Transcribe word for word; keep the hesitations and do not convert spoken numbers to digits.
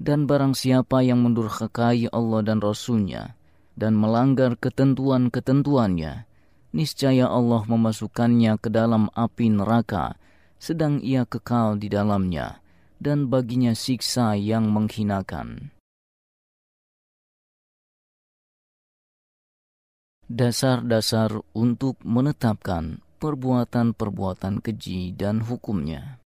Dan barang siapa yang mendurhakai Allah dan Rasul-Nya dan melanggar ketentuan-ketentuannya, niscaya Allah memasukkannya ke dalam api neraka, sedang ia kekal di dalamnya, dan baginya siksa yang menghinakan. Dasar-dasar untuk menetapkan perbuatan-perbuatan keji dan hukumnya.